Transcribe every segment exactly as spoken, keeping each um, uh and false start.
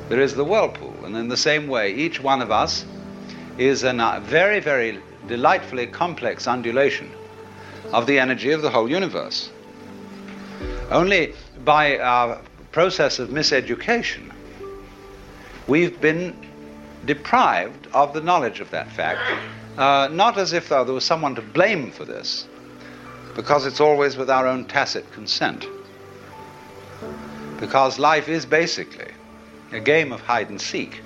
there is the whirlpool. And in the same way, each one of us is a uh, very, very delightfully complex undulation of the energy of the whole universe. Only by our process of miseducation, we've been deprived of the knowledge of that fact, uh, not as if though there was someone to blame for this, because it's always with our own tacit consent. Because life is basically a game of hide and seek.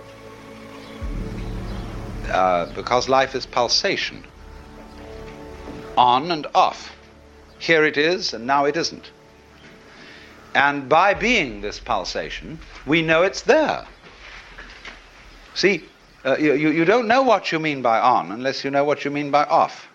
Uh, because life is pulsation, on and off. Here it is, and now it isn't. And by being this pulsation, we know it's there. See, uh, you, you don't know what you mean by on unless you know what you mean by off.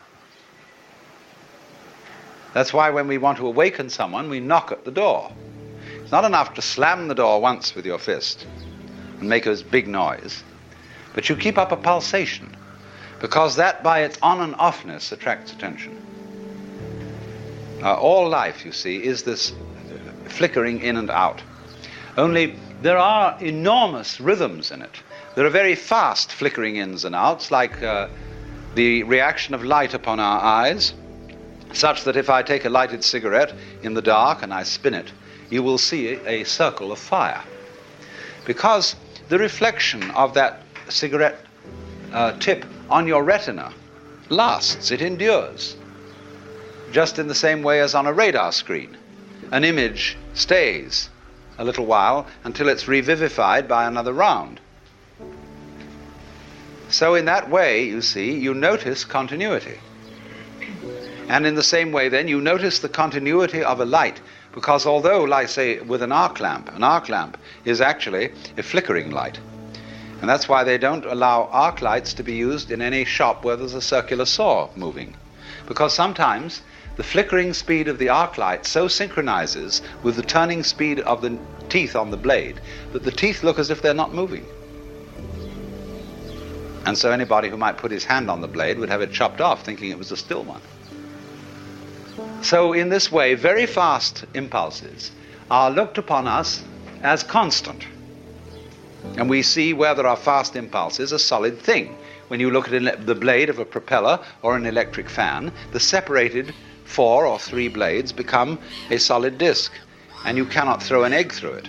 That's why when we want to awaken someone, we knock at the door. It's not enough to slam the door once with your fist and make a big noise, but you keep up a pulsation, because that by its on and offness attracts attention. Uh, all life, you see, is this flickering in and out. Only there are enormous rhythms in it. There are very fast flickering ins and outs, like uh, the reaction of light upon our eyes, such that if I take a lighted cigarette in the dark and I spin it, you will see a circle of fire. Because the reflection of that cigarette uh, tip on your retina lasts, it endures, just in the same way as on a radar screen. An image stays a little while until it's revivified by another round. So in that way, you see, you notice continuity. And in the same way then, you notice the continuity of a light, because although, like say, with an arc lamp, an arc lamp is actually a flickering light. And that's why they don't allow arc lights to be used in any shop where there's a circular saw moving. Because sometimes the flickering speed of the arc light so synchronizes with the turning speed of the teeth on the blade that the teeth look as if they're not moving. And so anybody who might put his hand on the blade would have it chopped off, thinking it was a still one. So in this way, very fast impulses are looked upon us as constant. And we see where there are fast impulses a solid thing. When you look at the blade of a propeller or an electric fan, the separated four or three blades become a solid disc, and you cannot throw an egg through it.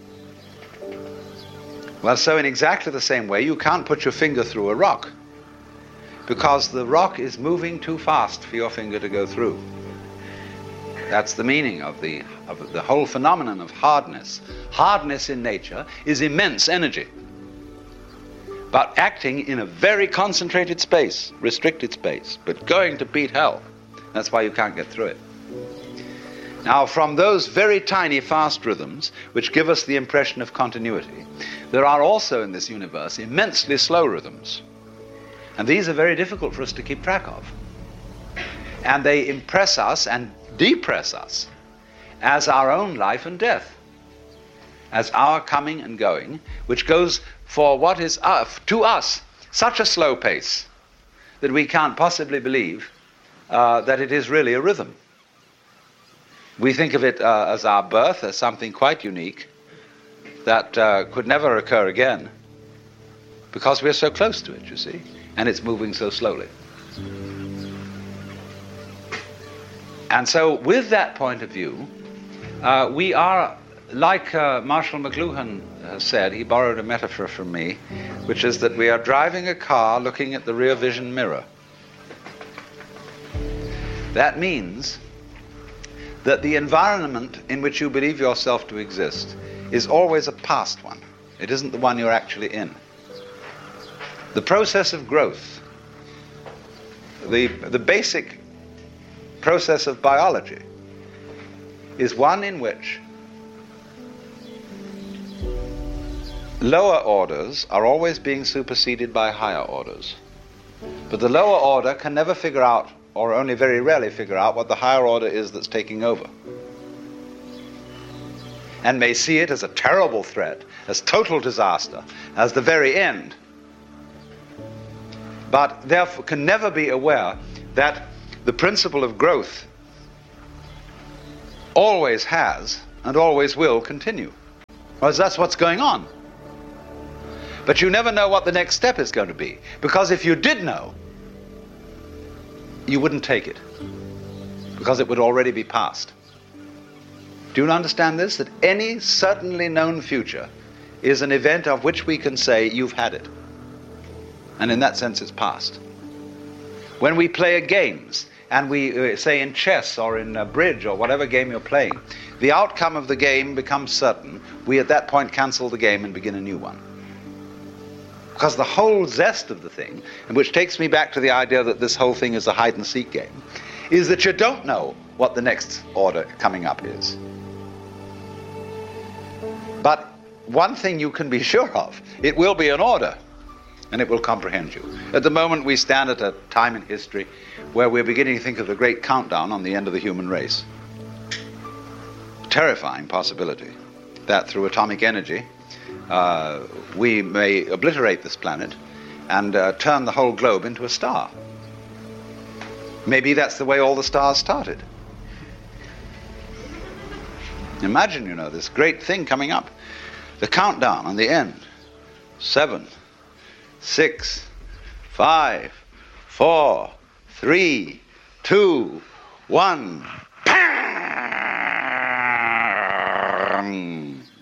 Well, so in exactly the same way, you can't put your finger through a rock, because the rock is moving too fast for your finger to go through. That's the meaning of the, of the whole phenomenon of hardness. Hardness in nature is immense energy, but acting in a very concentrated space, restricted space, but going to beat hell. That's why you can't get through it. Now, from those very tiny fast rhythms, which give us the impression of continuity, there are also in this universe immensely slow rhythms. And these are very difficult for us to keep track of. And they impress us and depress us as our own life and death, as our coming and going, which goes for what is uh, to us such a slow pace that we can't possibly believe uh, that it is really a rhythm. We think of it uh, as our birth, as something quite unique that uh, could never occur again, because we're so close to it, you see, and it's moving so slowly. And so with that point of view, uh, we are, like uh, Marshall McLuhan uh, said, he borrowed a metaphor from me, which is that we are driving a car looking at the rear vision mirror. That means that the environment in which you believe yourself to exist is always a past one. It isn't the one you're actually in. The process of growth, the, the basic process of biology, is one in which lower orders are always being superseded by higher orders. But the lower order can never figure out, or only very rarely figure out, what the higher order is that's taking over, and may see it as a terrible threat, as total disaster, as the very end, but therefore can never be aware that the principle of growth always has and always will continue. Because that's what's going on. But you never know what the next step is going to be. Because if you did know, you wouldn't take it. Because it would already be past. Do you understand this? That any certainly known future is an event of which we can say, you've had it. And in that sense, it's past. When we play games, and we uh, say in chess or in uh, bridge or whatever game you're playing, the outcome of the game becomes certain. We at that point cancel the game and begin a new one. Because the whole zest of the thing, and which takes me back to the idea that this whole thing is a hide-and-seek game, is that you don't know what the next order coming up is. But one thing you can be sure of, it will be an order, and it will comprehend you. At the moment, we stand at a time in history where we're beginning to think of the great countdown on the end of the human race. Terrifying possibility that through atomic energy, uh, we may obliterate this planet and uh, turn the whole globe into a star. Maybe that's the way all the stars started. Imagine, you know, this great thing coming up. The countdown on the end. Seven, six, five, four, three, two, one. Bang!